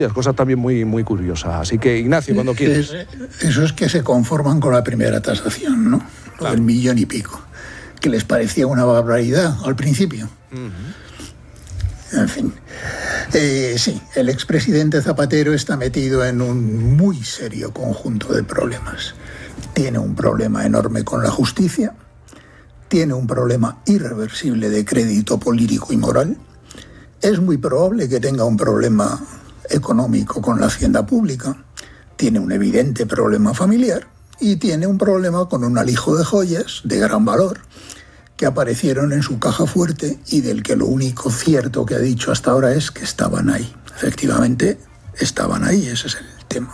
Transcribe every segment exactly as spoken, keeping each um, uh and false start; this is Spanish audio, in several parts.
Cosa también muy, muy curiosa. Así que, Ignacio, cuando quieres. Eso es que se conforman con la primera tasación, ¿no? Claro. El millón y pico. Que les parecía una barbaridad al principio. Uh-huh. En fin. Eh, sí, el expresidente Zapatero está metido en un muy serio conjunto de problemas. Tiene un problema enorme con la justicia. Tiene un problema irreversible de crédito político y moral. Es muy probable que tenga un problema económico con la hacienda pública, tiene un evidente problema familiar y tiene un problema con un alijo de joyas de gran valor que aparecieron en su caja fuerte y del que lo único cierto que ha dicho hasta ahora es que estaban ahí. Efectivamente, estaban ahí, ese es el tema.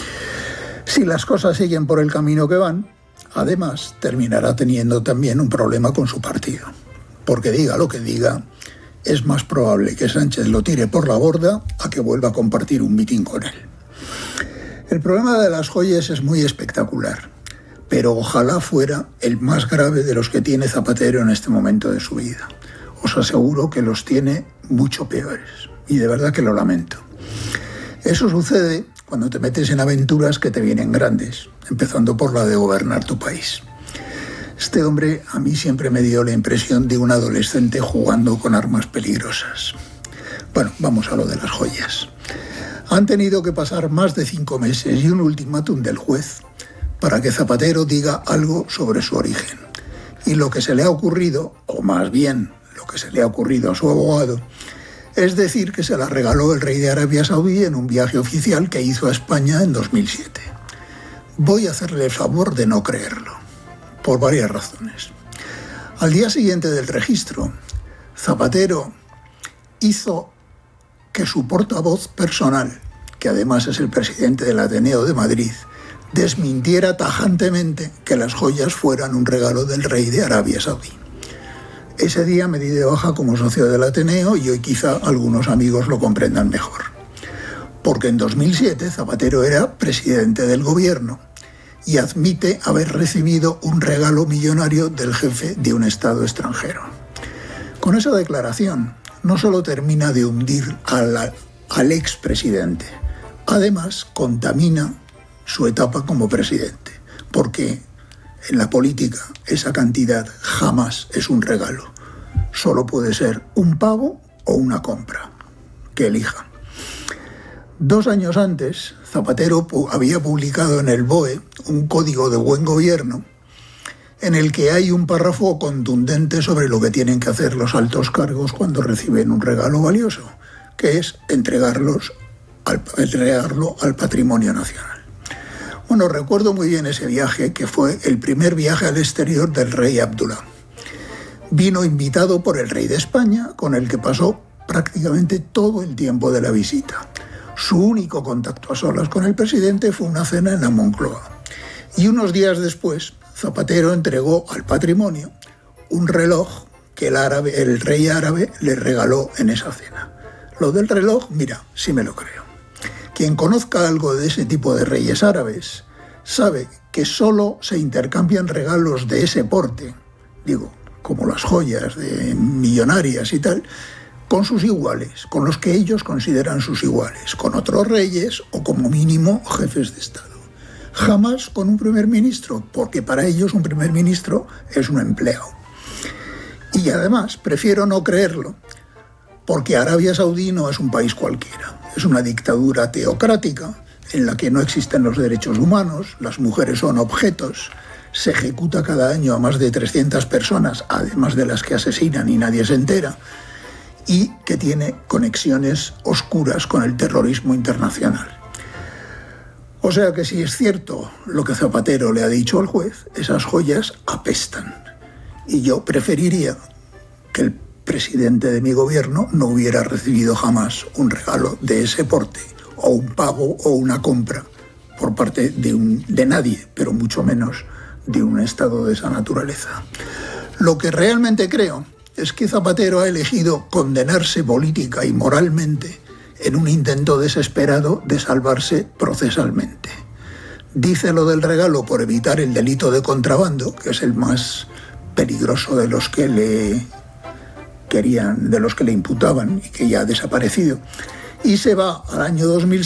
Si las cosas siguen por el camino que van, además terminará teniendo también un problema con su partido, porque diga lo que diga, es más probable que Sánchez lo tire por la borda a que vuelva a compartir un mitin con él. El problema de las joyas es muy espectacular, pero ojalá fuera el más grave de los que tiene Zapatero en este momento de su vida. Os aseguro que los tiene mucho peores, y de verdad que lo lamento. Eso sucede cuando te metes en aventuras que te vienen grandes, empezando por la de gobernar tu país. Este hombre a mí siempre me dio la impresión de un adolescente jugando con armas peligrosas. Bueno, vamos a lo de las joyas. Han tenido que pasar más de cinco meses y un ultimátum del juez para que Zapatero diga algo sobre su origen. Y lo que se le ha ocurrido, o más bien lo que se le ha ocurrido a su abogado, es decir que se la regaló el rey de Arabia Saudí en un viaje oficial que hizo a España en dos mil siete. Voy a hacerle el favor de no creerlo. Por varias razones. Al día siguiente del registro, Zapatero hizo que su portavoz personal, que además es el presidente del Ateneo de Madrid, desmintiera tajantemente que las joyas fueran un regalo del rey de Arabia Saudí. Ese día me di de baja como socio del Ateneo y hoy quizá algunos amigos lo comprendan mejor. Porque en dos mil siete Zapatero era presidente del gobierno y admite haber recibido un regalo millonario del jefe de un Estado extranjero. Con esa declaración no solo termina de hundir al, al expresidente, además contamina su etapa como presidente, porque en la política esa cantidad jamás es un regalo, solo puede ser un pago o una compra, que elija. Dos años antes, Zapatero había publicado en el B O E un código de buen gobierno en el que hay un párrafo contundente sobre lo que tienen que hacer los altos cargos cuando reciben un regalo valioso, que es entregarlos al, entregarlo al patrimonio nacional. Bueno, recuerdo muy bien ese viaje, que fue el primer viaje al exterior del rey Abdullah. Vino invitado por el rey de España, con el que pasó prácticamente todo el tiempo de la visita. Su único contacto a solas con el presidente fue una cena en la Moncloa. Y unos días después, Zapatero entregó al patrimonio un reloj que el, árabe, el rey árabe le regaló en esa cena. Lo del reloj, mira, sí me lo creo. Quien conozca algo de ese tipo de reyes árabes sabe que solo se intercambian regalos de ese porte, digo, como las joyas de millonarias y tal, con sus iguales, con los que ellos consideran sus iguales, con otros reyes o como mínimo jefes de Estado. Jamás con un primer ministro, porque para ellos un primer ministro es un empleado. Y además prefiero no creerlo, porque Arabia Saudí no es un país cualquiera, es una dictadura teocrática en la que no existen los derechos humanos, las mujeres son objetos, se ejecuta cada año a más de trescientas personas, además de las que asesinan y nadie se entera, y que tiene conexiones oscuras con el terrorismo internacional. O sea que si es cierto lo que Zapatero le ha dicho al juez, esas joyas apestan. Y yo preferiría que el presidente de mi gobierno no hubiera recibido jamás un regalo de ese porte, o un pago o una compra por parte de, un, de nadie, pero mucho menos de un Estado de esa naturaleza. Lo que realmente creo es que Zapatero ha elegido condenarse política y moralmente en un intento desesperado de salvarse procesalmente. Dice lo del regalo por evitar el delito de contrabando, que es el más peligroso de los que le querían, de los que le imputaban y que ya ha desaparecido. Y se va al año dos mil